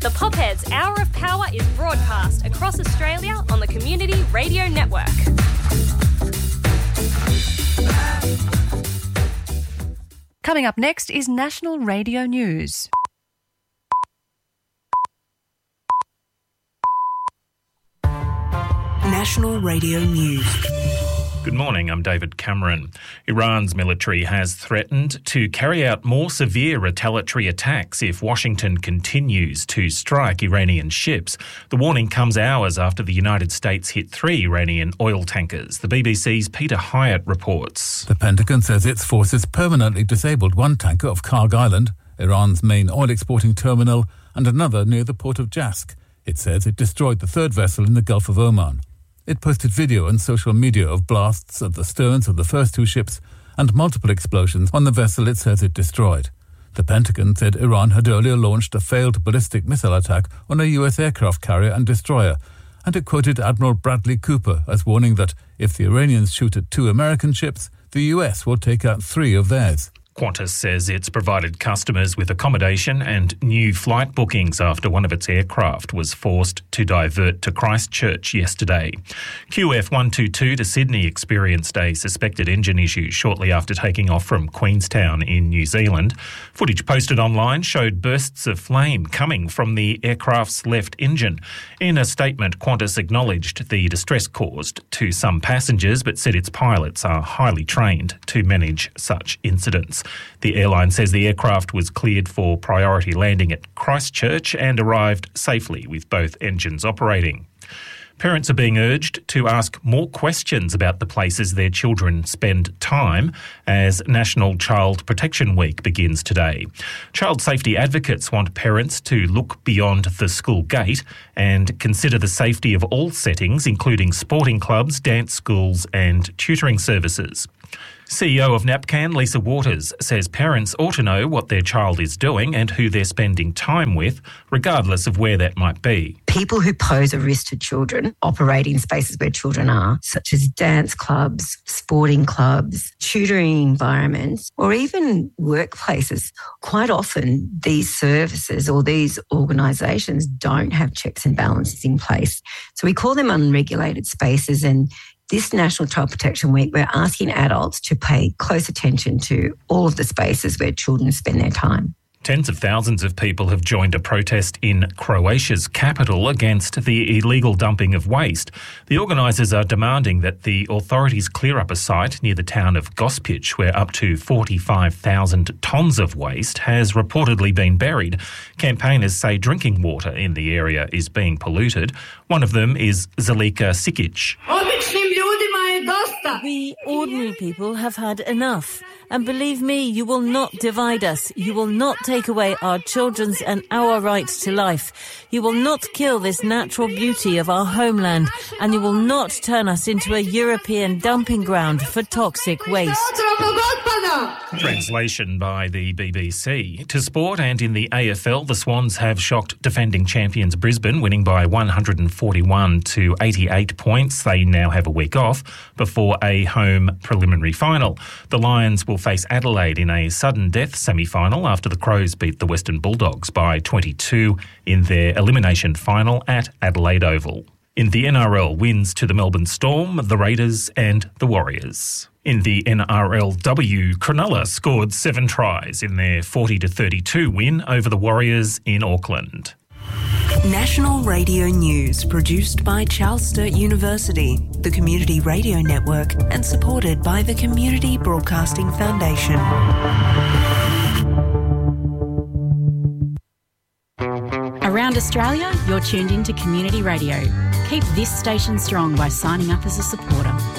The Popheads Hour of Power is broadcast across Australia on the Community Radio Network. Coming up next is National Radio News. National Radio News. Good morning, I'm David Cameron. Iran's military has threatened to carry out more severe retaliatory attacks if Washington continues to strike Iranian ships. The warning comes hours after the United States hit 3 Iranian oil tankers. The BBC's Peter Hyatt reports. The Pentagon says its forces permanently disabled one tanker off Karg Island, Iran's main oil exporting terminal, and another near the port of Jask. It says it destroyed the third vessel in the Gulf of Oman. It posted video on social media of blasts at the sterns of the first 2 ships and multiple explosions on the vessel it says it destroyed. The Pentagon said Iran had earlier launched a failed ballistic missile attack on a US aircraft carrier and destroyer, and it quoted Admiral Bradley Cooper as warning that if the Iranians shoot at 2 American ships, the US will take out 3 of theirs. Qantas says it's provided customers with accommodation and new flight bookings after one of its aircraft was forced to divert to Christchurch yesterday. QF122 to Sydney experienced a suspected engine issue shortly after taking off from Queenstown in New Zealand. Footage posted online showed bursts of flame coming from the aircraft's left engine. In a statement, Qantas acknowledged the distress caused to some passengers but said its pilots are highly trained to manage such incidents. The airline says the aircraft was cleared for priority landing at Christchurch and arrived safely with both engines operating. Parents are being urged to ask more questions about the places their children spend time as National Child Protection Week begins today. Child safety advocates want parents to look beyond the school gate and consider the safety of all settings, including sporting clubs, dance schools and tutoring services. CEO of NAPCAN, Lisa Waters, says parents ought to know what their child is doing and who they're spending time with, regardless of where that might be. People who pose a risk to children operate in spaces where children are, such as dance clubs, sporting clubs, tutoring environments, or even workplaces. Quite often, these services or these organisations don't have checks and balances in place. So we call them unregulated spaces, and this National Child Protection Week, we're asking adults to pay close attention to all of the spaces where children spend their time. Tens of thousands of people have joined a protest in Croatia's capital against the illegal dumping of waste. The organisers are demanding that the authorities clear up a site near the town of Gospic where up to 45,000 tonnes of waste has reportedly been buried. Campaigners say drinking water in the area is being polluted. One of them is Zalika Sikic. We ordinary people have had enough. And believe me, you will not divide us. You will not take away our children's and our right to life. You will not kill this natural beauty of our homeland. And you will not turn us into a European dumping ground for toxic waste. Translation by the BBC. To sport and in the AFL, the Swans have shocked defending champions Brisbane, winning by 141 to 88 points. They now have a week off before a home preliminary final. The Lions will face Adelaide in a sudden death semi-final after the Crows beat the Western Bulldogs by 22 in their elimination final at Adelaide Oval. In the NRL, wins to the Melbourne Storm, the Raiders and the Warriors. In the NRLW, Cronulla scored 7 tries in their 40-32 win over the Warriors in Auckland. National Radio News, produced by Charles Sturt University, the Community Radio Network, and supported by the Community Broadcasting Foundation. Around Australia, you're tuned into Community Radio. Keep this station strong by signing up as a supporter.